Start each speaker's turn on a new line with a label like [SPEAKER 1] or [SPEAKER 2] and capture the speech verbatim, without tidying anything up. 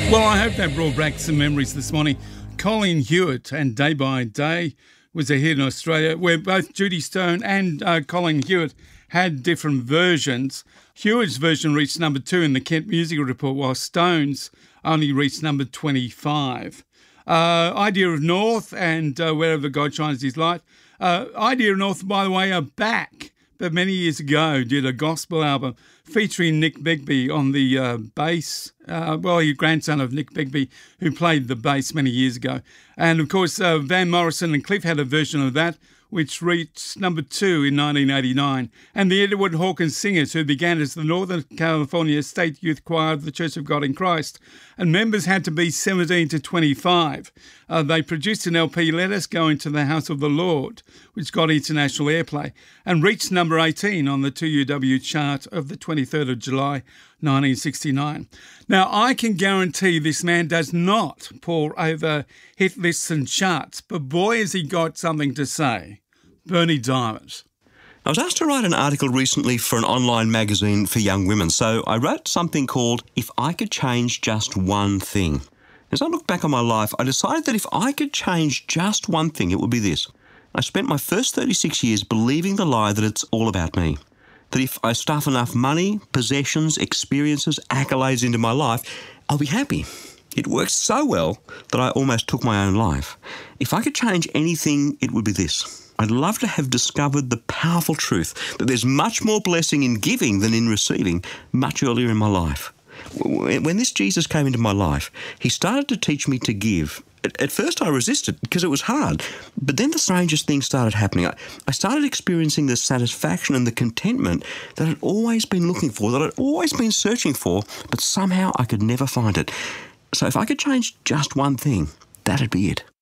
[SPEAKER 1] Well, I hope that brought back some memories this morning. Colin Hewitt and Day by Day was a hit in Australia, where both Judy Stone and uh, Colin Hewitt had different versions. Hewitt's version reached number two in the Kent Music Report, while Stone's only reached number twenty-five. Uh, Idea of North and uh, Wherever God Shines His Light. Uh, Idea of North, by the way, are back, but many years ago did a gospel album featuring Nick Begbie on the uh, bass. Uh, well, he's grandson of Nick Begbie, who played the bass many years ago. And, of course, uh, Van Morrison and Cliff had a version of that, which reached number two in nineteen eighty-nine. And the Edward Hawkins Singers, who began as the Northern California State Youth Choir of the Church of God in Christ. And members had to be seventeen to twenty-five. Uh, they produced an L P, Let Us Go Into the House of the Lord, which got international airplay and reached number eighteen on the two U W chart of the twenty-third of July, nineteen sixty-nine. Now, I can guarantee this man does not pore over hit lists and charts, but boy, has he got something to say. Bernie Diamond.
[SPEAKER 2] I was asked to write an article recently for an online magazine for young women, so I wrote something called If I Could Change Just One Thing. As I look back on my life, I decided that if I could change just one thing, it would be this. I spent my first thirty-six years believing the lie that it's all about me. That if I stuff enough money, possessions, experiences, accolades into my life, I'll be happy. It worked so well that I almost took my own life. If I could change anything, it would be this. I'd love to have discovered the powerful truth that there's much more blessing in giving than in receiving much earlier in my life. When this Jesus came into my life, he started to teach me to give. At first I resisted because it was hard, but then the strangest things started happening. I, I started experiencing the satisfaction and the contentment that I'd always been looking for, that I'd always been searching for, but somehow I could never find it. So if I could change just one thing, that'd be it.